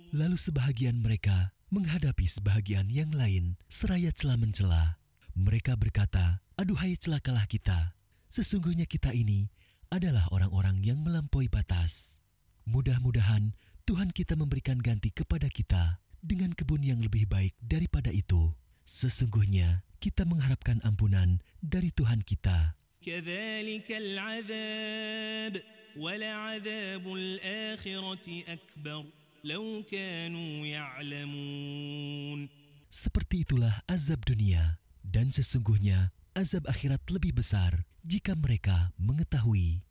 Lalu sebahagian mereka menghadapi sebahagian yang lain seraya cela-mencela. Mereka berkata, "Aduhai, celakalah kita. Sesungguhnya kita ini adalah orang-orang yang melampaui batas. Mudah-mudahan Tuhan kita memberikan ganti kepada kita dengan kebun yang lebih baik daripada itu. Sesungguhnya kita mengharapkan ampunan dari Tuhan kita." كذلك العذاب ولعذاب الآخرة أكبر لو كانوا يعلمون. Seperti itulah azab dunia, dan sesungguhnya azab akhirat lebih besar jika mereka mengetahui.